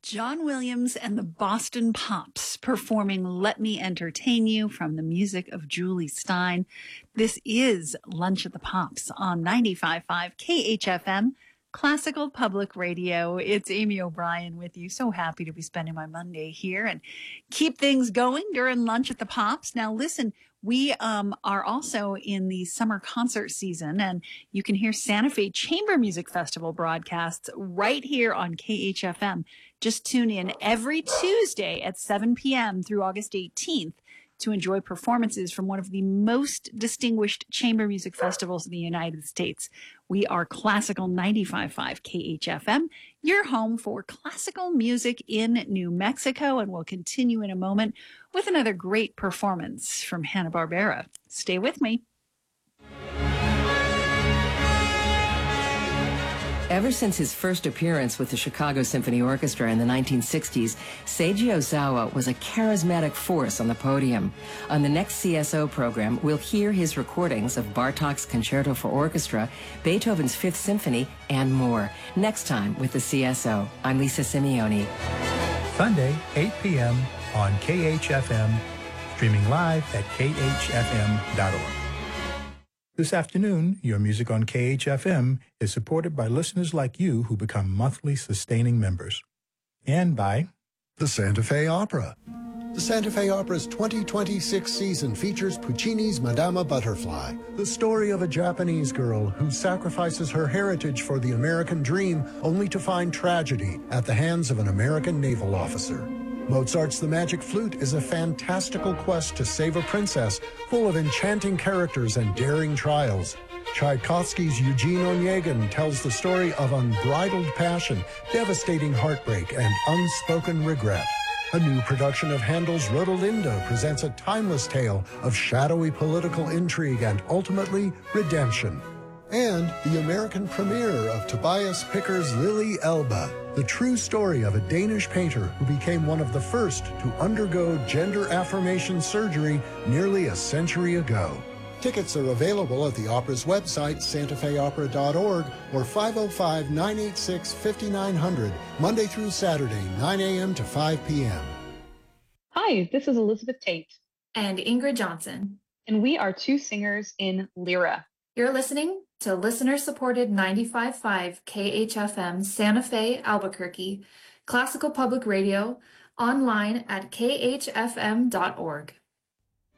John Williams and the Boston Pops performing Let Me Entertain You from the music of Julie Stein. This is Lunch at the Pops on 95.5 KHFM, Classical Public Radio. It's Amy O'Brien with you. So happy to be spending my Monday here and keep things going during Lunch at the Pops. Now listen, we are also in the summer concert season, and you can hear Santa Fe Chamber Music Festival broadcasts right here on KHFM. Just tune in every Tuesday at 7 p.m. through August 18th to enjoy performances from one of the most distinguished chamber music festivals in the United States. We are Classical 95.5 KHFM, your home for classical music in New Mexico, and we'll continue in a moment with another great performance from Hanna-Barbera. Stay with me. Ever since his first appearance with the Chicago Symphony Orchestra in the 1960s, Seiji Ozawa was a charismatic force on the podium. On the next CSO program, we'll hear his recordings of Bartók's Concerto for Orchestra, Beethoven's Fifth Symphony, and more. Next time with the CSO. I'm Lisa Simeone. Sunday, 8 p.m. on KHFM, streaming live at khfm.org. This afternoon, your music on KHFM is supported by listeners like you who become monthly sustaining members. And by the Santa Fe Opera. The Santa Fe Opera's 2026 season features Puccini's Madama Butterfly, the story of a Japanese girl who sacrifices her heritage for the American dream only to find tragedy at the hands of an American naval officer. Mozart's The Magic Flute is a fantastical quest to save a princess full of enchanting characters and daring trials. Tchaikovsky's Eugene Onegin tells the story of unbridled passion, devastating heartbreak, and unspoken regret. A new production of Handel's Rodelinda presents a timeless tale of shadowy political intrigue and ultimately redemption. And the American premiere of Tobias Picker's Lily Elba, the true story of a Danish painter who became one of the first to undergo gender affirmation surgery nearly a century ago. Tickets are available at the opera's website, santafeopera.org, or 505-986-5900, Monday through Saturday, 9 a.m. to 5 p.m. Hi, this is Elizabeth Tate. And Ingrid Johnson. And we are two singers in Lyra. You're listening to listener-supported 95.5 KHFM Santa Fe, Albuquerque, Classical Public Radio, online at khfm.org.